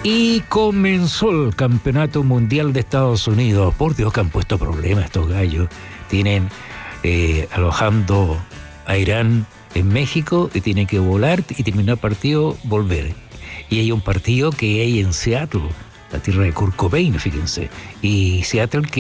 Y comenzó el Campeonato Mundial de Estados Unidos. Por Dios que han puesto problemas estos gallos. Tienen alojando a Irán en México y tienen que volar y terminar el partido, volver. Y hay un partido que hay en Seattle, la tierra de Kurt Cobain, fíjense. Y Seattle que